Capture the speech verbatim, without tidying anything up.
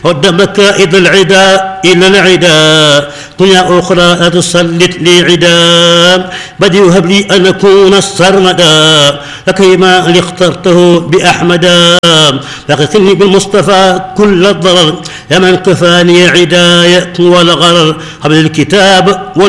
هد مكائد العدا إلى العدا دنيا أخرى لا تسلط لي عدا بدي يهب لي أن أكون السرمدا لكيما اخترته بأحمدا فاغثني بالمصطفى كل الضرر يا من كفاني عداية والغرر قبل الكتاب